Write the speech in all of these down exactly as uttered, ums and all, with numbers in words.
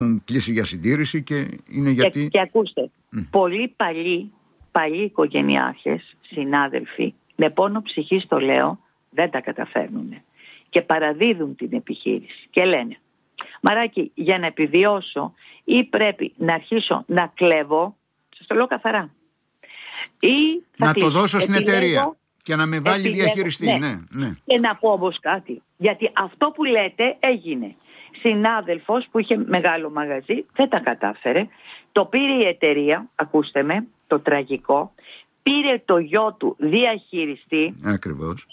έχουν κλείσει για συντήρηση και είναι γιατί... Και, και ακούστε, mm. πολλοί παλιοί, παλιοί οικογενειάρχες, συνάδελφοι, με πόνο ψυχής το λέω, δεν τα καταφέρνουν και παραδίδουν την επιχείρηση και λένε, Μαράκι, για να επιβιώσω ή πρέπει να αρχίσω να κλέβω, σας το λέω καθαρά, ή θα να κλείσω. Το δώσω στην επιλέγω, εταιρεία και να με βάλει επιλέγω, διαχειριστή. Ναι. Ναι, ναι. Και να πω όμως κάτι, γιατί αυτό που λέτε έγινε. Συνάδελφος που είχε μεγάλο μαγαζί δεν τα κατάφερε, το πήρε η εταιρεία, ακούστε με, το τραγικό, πήρε το γιο του διαχειριστή. Ακριβώς.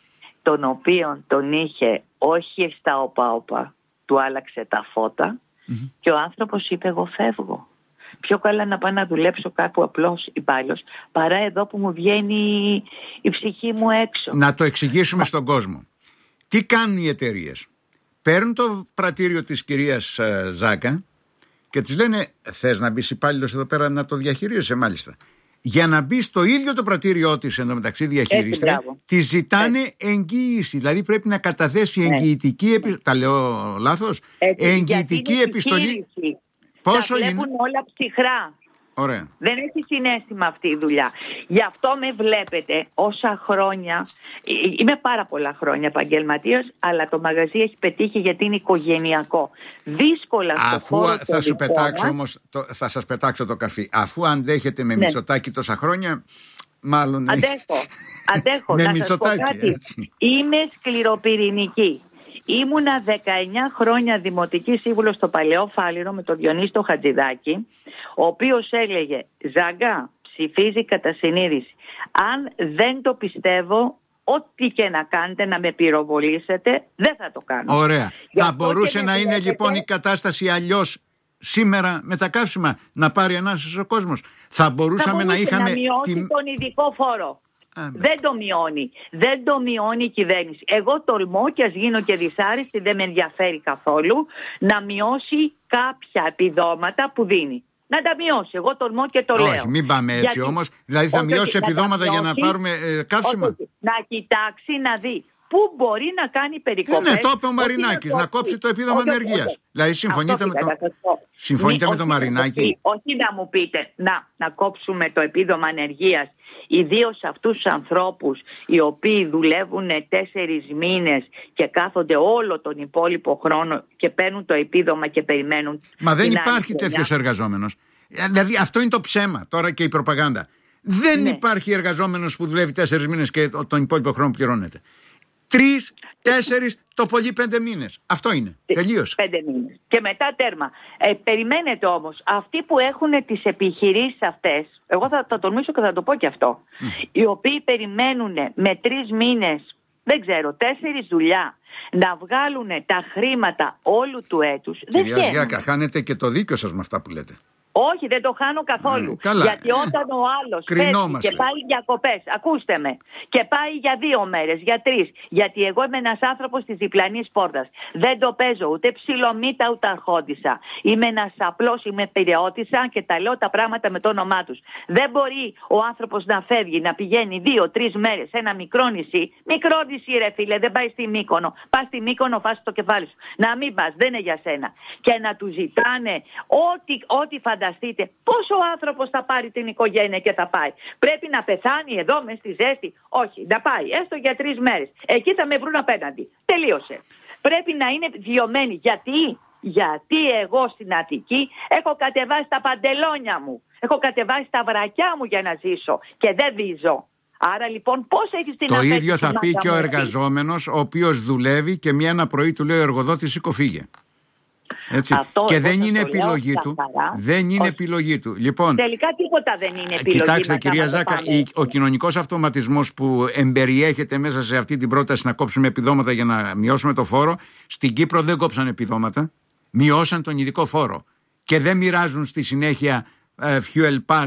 Τον οποίον τον είχε όχι στα όπα-όπα, του άλλαξε τα φώτα mm-hmm. και ο άνθρωπος είπε, εγώ φεύγω. Πιο καλά να πάω να δουλέψω κάπου απλώς υπάλληλος, παρά εδώ που μου βγαίνει η ψυχή μου έξω. Να το εξηγήσουμε Μα... στον κόσμο. Τι κάνουν οι εταιρείες? Παίρνουν το πρατήριο της κυρίας ε, Ζάκα και της λένε, θες να μπεις υπάλληλος εδώ πέρα να το διαχειρίζεσαι? Μάλιστα. Για να μπει στο ίδιο το πρατήριό της εντωμεταξύ διαχειρίστρια, τη ζητάνε Έτσι. εγγύηση. Δηλαδή πρέπει να καταθέσει εγγυητική επιστολή. Τα λέω λάθος? Έτσι, εγγυητική επιστολή. Πόσο τα βλέπουν είναι? Όλα ψυχρά. Ωραία. Δεν έχει συναίσθημα αυτή η δουλειά. Γι' αυτό με βλέπετε όσα χρόνια, είμαι πάρα πολλά χρόνια επαγγελματίας, αλλά το μαγαζί έχει πετύχει γιατί είναι οικογενειακό. Δύσκολα στο Αφού χώρο θα σου πετάξω μας, όμως, το, θα σας πετάξω το καρφί. Αφού αντέχετε με ναι. Μητσοτάκη τόσα χρόνια, μάλλον... Αντέχω, αντέχω. με να Μητσοτάκη, σας πω κάτι. έτσι. Είμαι σκληροπυρηνική. Ήμουνα δεκαεννιά χρόνια δημοτική σύμβουλος στο Παλαιό Φάληρο με τον Διονύση το Χατζηδάκη, ο οποίος έλεγε, Ζάγκα, ψηφίζει κατά συνείδηση. Αν δεν το πιστεύω, ό,τι και να κάνετε, να με πυροβολήσετε, δεν θα το κάνω. Ωραία. Για θα μπορούσε να είναι βλέπετε... λοιπόν η κατάσταση αλλιώς σήμερα με τα καύσιμα, να πάρει ανάσες ο κόσμος? Θα μπορούσαμε θα να είχαμε... να μειώσει τη... τον ειδικό φόρο. Α, δεν το μειώνει. Δεν το μειώνει η κυβέρνηση. Εγώ τολμώ, και ας γίνω και δυσάρεστη, δεν με ενδιαφέρει καθόλου, να μειώσει κάποια επιδόματα που δίνει. Να τα μειώσει. Εγώ τολμώ και το όχι, λέω. Όχι, μην πάμε έτσι. Γιατί... όμως. Δηλαδή θα όχι, μειώσει επιδόματα για να πάρουμε ε, καύσιμα. Όχι, να κοιτάξει, να δει πού μπορεί να κάνει περικοπές. Ναι, ναι, το είπε ο Μαρινάκης, να κόψει το επίδομα ανεργίας. Δηλαδή συμφωνείτε με, το... συμφωνείτε με τον Μαρινάκη? Όχι να μου πείτε να, να κόψουμε το επίδομα ανεργίας, ιδίως αυτούς τους ανθρώπους οι οποίοι δουλεύουν τέσσερις μήνες και κάθονται όλο τον υπόλοιπο χρόνο και παίρνουν το επίδομα και περιμένουν. Μα δεν υπάρχει τέτοιος εργαζόμενος. Δηλαδή αυτό είναι το ψέμα τώρα και η προπαγάνδα. Δεν ναι. υπάρχει εργαζόμενος που δουλεύει τέσσερις μήνες και τον υπόλοιπο χρόνο πληρώνεται. Τρεις, τέσσερις, το πολύ πέντε μήνες. Αυτό είναι. Τελείωσε. Πέντε μήνες. Και μετά τέρμα. Ε, περιμένετε όμως, αυτοί που έχουν τις επιχειρήσεις αυτές, εγώ θα, θα τολμήσω και θα το πω και αυτό, mm. οι οποίοι περιμένουν με τρεις μήνες, δεν ξέρω, τέσσερις δουλειά, να βγάλουν τα χρήματα όλου του έτους. Κυρία Ζιάκα, χάνετε και το δίκιο σας με αυτά που λέτε. Όχι, δεν το χάνω καθόλου. Mm, γιατί όταν ο άλλος φεύγει και πάει διακοπές, ακούστε με, και πάει για δύο μέρες, για τρεις, γιατί εγώ είμαι ένας άνθρωπος της διπλανής πόρτας. Δεν το παίζω ούτε ψιλομύτα ούτε αρχόντισσα. Είμαι ένας απλός, είμαι πειραιώτισσα και τα λέω τα πράγματα με το όνομά τους. Δεν μπορεί ο άνθρωπος να φεύγει, να πηγαίνει δύο-τρεις μέρες σε ένα μικρό νησί. Μικρό νησί, ρε φίλε, δεν πάει στη Μύκονο. Πας στη Μύκονο, φας το κεφάλι σου. Να μην πας, δεν είναι για σένα. Και να του ζητάνε ό,τι, ό,τι φαντάζομαι. Φανταστείτε πόσο άνθρωπος θα πάρει την οικογένεια και θα πάει. Πρέπει να πεθάνει εδώ μες στη ζέστη? Όχι, να πάει έστω για τρεις μέρες. Εκεί θα με βρουν απέναντι. Τελείωσε. Πρέπει να είναι βιωμένοι. Γιατί? Γιατί εγώ στην Αττική έχω κατεβάσει τα παντελόνια μου. Έχω κατεβάσει τα βρακιά μου για να ζήσω και δεν βίζω. Άρα λοιπόν πώς έχεις την Το ίδιο θα πει και ο εργαζόμενος ο οποίος δουλεύει και μια ένα πρωί του λέει ο εργοδότης σήκω φύγε. Έτσι. Αυτό και δεν είναι επιλογή του. Δεν είναι Όχι. επιλογή του. Λοιπόν, τελικά τίποτα δεν είναι επιλογή. Κοιτάξτε, κυρία Ζάκα, ο κοινωνικός αυτοματισμός που εμπεριέχεται μέσα σε αυτή την πρόταση να κόψουμε επιδόματα για να μειώσουμε το φόρο, στην Κύπρο δεν κόψαν επιδόματα. Μειώσαν τον ειδικό φόρο. Και δεν μοιράζουν στη συνέχεια ε, fuel pass,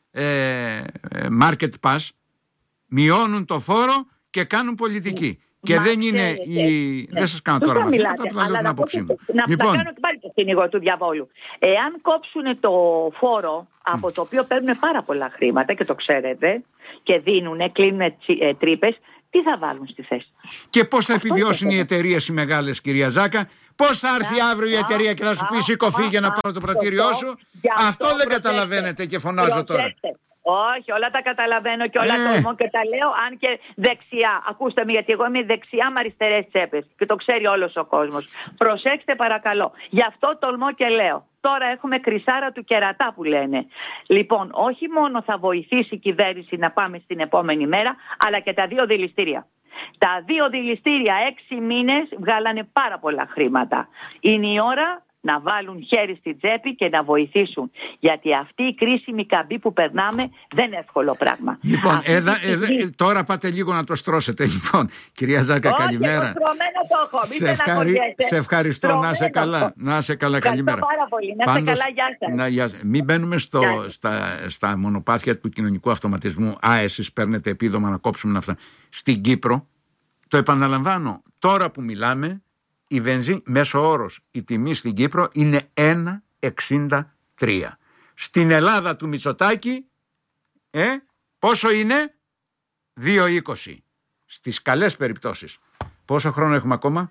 ε, market pass. Μειώνουν το φόρο και κάνουν πολιτική. Και Μα δεν είναι η... Ναι. Δεν σας κάνω τώρα μαθήματα, απλά λέω την άποψή μου. Να λοιπόν. κάνω και πάλι το κυνηγό του διαβόλου. Εάν κόψουν το φόρο από το οποίο παίρνουν πάρα πολλά χρήματα και το ξέρετε και δίνουν, κλείνουν τρύπες, τι θα βάλουν στη θέση? Και πώς θα επιβιώσουν οι εταιρείες οι μεγάλες, κυρία Ζάκα, Πώς θα έρθει αύριο η εταιρεία και θα σου πει σηκωθεί για να πάρω το πρατήριό σου? Αυτό δεν καταλαβαίνετε και φωνάζω τώρα. Όχι, όλα τα καταλαβαίνω και όλα ε. τολμώ και τα λέω, αν και δεξιά. Ακούστε με, γιατί εγώ είμαι δεξιά με αριστερές τσέπες και το ξέρει όλος ο κόσμος. Προσέξτε παρακαλώ. Γι' αυτό τολμώ και λέω. Τώρα έχουμε κρυσάρα του κερατά που λένε. Λοιπόν, όχι μόνο θα βοηθήσει η κυβέρνηση να πάμε στην επόμενη μέρα, αλλά και τα δύο δηληστήρια. Τα δύο δηληστήρια έξι μήνες βγάλανε πάρα πολλά χρήματα. Είναι η ώρα να βάλουν χέρι στην τσέπη και να βοηθήσουν. Γιατί αυτή η κρίσιμη καμπή που περνάμε δεν είναι εύκολο πράγμα. Λοιπόν, έδα, έδα, τώρα πάτε λίγο να το στρώσετε. Λοιπόν, κυρία Ζάκα, όχι, καλημέρα. Το έχω. Σε, ευχαρι... σε ευχαριστώ. Στρωμένο. Να είσαι καλά. Να είσαι καλά. Καλημέρα. Πάρα πολύ. Να είστε καλά. Γεια σας. Να, γεια σας. Μην μπαίνουμε στο, στα, στα μονοπάτια του κοινωνικού αυτοματισμού. Α, εσείς παίρνετε επίδομα να κόψουμε αυτά. Στην Κύπρο, το επαναλαμβάνω, τώρα που μιλάμε, η βενζίνη, μέσο όρος, η τιμή στην Κύπρο είναι ένα εξήντα τρία. Στην Ελλάδα του Μητσοτάκη, ε, πόσο είναι? δύο είκοσι. Στις καλές περιπτώσεις. Πόσο χρόνο έχουμε ακόμα?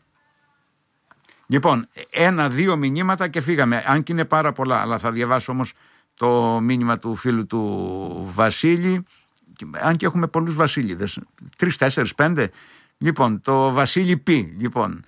Λοιπόν, ένα-δύο μηνύματα και φύγαμε. Αν και είναι πάρα πολλά, αλλά θα διαβάσω όμως το μήνυμα του φίλου του Βασίλη. Αν και έχουμε πολλούς Βασίλειδες. Τρεις, τέσσερις, πέντε. Λοιπόν, το Βασίλη Π. Λοιπόν,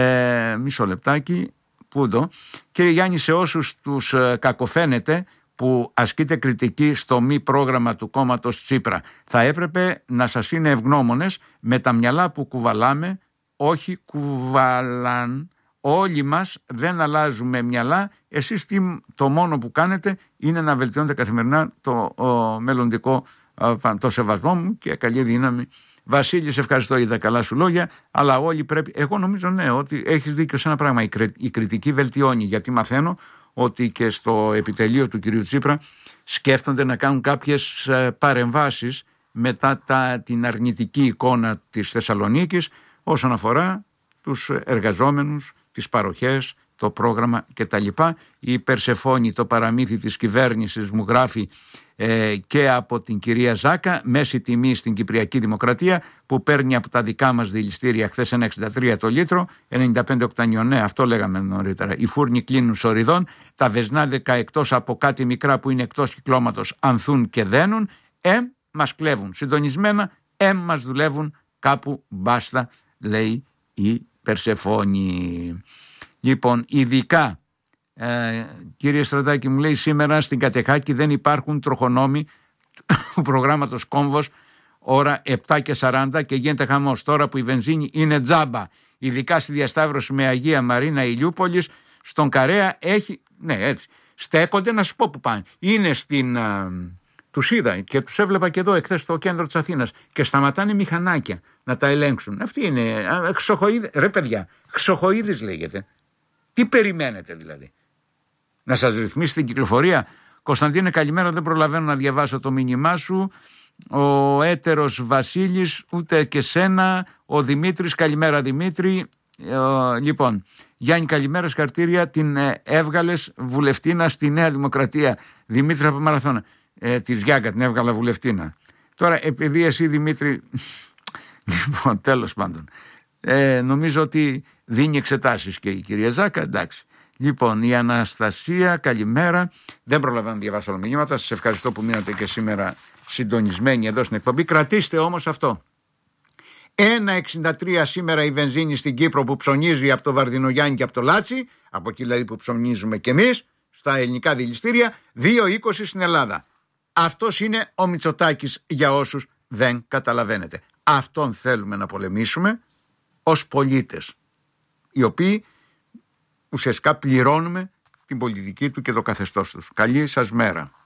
Ε, μισό λεπτάκι. Πού το? Κύριε Γιάννη, σε όσους τους ε, κακοφαίνεται που ασκείτε κριτική στο μη πρόγραμμα του κόμματος Τσίπρα, θα έπρεπε να σας είναι ευγνώμονες με τα μυαλά που κουβαλάμε, όχι κουβαλάν. Όλοι μας δεν αλλάζουμε μυαλά. Εσείς τι, το μόνο που κάνετε είναι να βελτιώνετε καθημερινά το ο, μελλοντικό ο, το σεβασμό μου και καλή δύναμη. Βασίλη, σε ευχαριστώ για τα καλά σου λόγια, αλλά όλοι πρέπει. Εγώ νομίζω ναι, ότι έχεις δίκιο σε ένα πράγμα. Η, κρι... η κριτική βελτιώνει, γιατί μαθαίνω ότι και στο επιτελείο του κυρίου Τσίπρα σκέφτονται να κάνουν κάποιες παρεμβάσεις μετά τα... την αρνητική εικόνα της Θεσσαλονίκης όσον αφορά τους εργαζόμενους, τις παροχές, το πρόγραμμα κτλ. Η Περσεφόνη, το παραμύθι της κυβέρνησης, μου γράφει ε, και από την κυρία Ζάκα, μέση τιμή στην Κυπριακή Δημοκρατία που παίρνει από τα δικά μας δηληστήρια χθες ένα εξήντα τρία το λίτρο, ενενήντα πέντε οκτανιονέ, αυτό λέγαμε νωρίτερα. Οι φούρνοι κλείνουν σοριδών, τα βεσνάδικα εκτός από κάτι μικρά που είναι εκτός κυκλώματος ανθούν και δένουν, εμ μας κλέβουν συντονισμένα, εμ μας δουλεύουν κάπου μπάστα, λέει η Περσεφόνη. Λοιπόν, ειδικά, ε, κύριε Στρατάκη, μου λέει σήμερα στην Κατεχάκη δεν υπάρχουν τροχονόμοι του προγράμματος Κόμβος ώρα επτά και σαράντα και γίνεται χαμός. Τώρα που η βενζίνη είναι τζάμπα, ειδικά στη διασταύρωση με Αγία Μαρίνα Ηλιούπολης, στον Καρέα έχει, ναι έτσι, στέκονται, να σου πω που πάνε. Είναι στην, α, τους είδα και τους έβλεπα και εδώ εχθές στο κέντρο της Αθήνας και σταματάνε μηχανάκια να τα ελέγξουν. Αυτή είναι, Χρυσοχοΐδης, ρε παιδιά, Χρυσοχοΐδης λέγεται. Τι περιμένετε δηλαδή? Να σας ρυθμίσει την κυκλοφορία? Κωνσταντίνε, καλημέρα, δεν προλαβαίνω να διαβάσω το μήνυμά σου. Ο έτερος Βασίλης, ούτε και σένα. Ο Δημήτρης, καλημέρα Δημήτρη. Ε, λοιπόν, Γιάννη, καλημέρα, συγχαρητήρια, την ε, έβγαλες βουλευτίνα στη Νέα Δημοκρατία. Δημήτρη από Μαραθώνα. Ε, της Γιάγκα την έβγαλα βουλευτίνα. Τώρα, επειδή εσύ Δημήτρη, λοιπόν, τέλος πάντων, ε, νομίζω ότι δίνει εξετάσεις και η κυρία Ζάκα, εντάξει. Λοιπόν, η Αναστασία, καλημέρα. Δεν προλαβαίνω να διαβάσω όλα μηνύματα. Σας ευχαριστώ που μείνατε και σήμερα συντονισμένοι εδώ στην εκπομπή. Κρατήστε όμως αυτό. ένα εξήντα τρία σήμερα η βενζίνη στην Κύπρο που ψωνίζει από το Βαρδινογιάννη και από το Λάτσι, από εκεί δηλαδή που ψωνίζουμε κι εμείς, στα ελληνικά δηληστήρια, δύο είκοσι στην Ελλάδα. Αυτός είναι ο Μητσοτάκης για όσους δεν καταλαβαίνετε. Αυτόν θέλουμε να πολεμήσουμε ως πολίτες, οι οποίοι ουσιαστικά πληρώνουμε την πολιτική του και το καθεστώς τους. Καλή σας μέρα.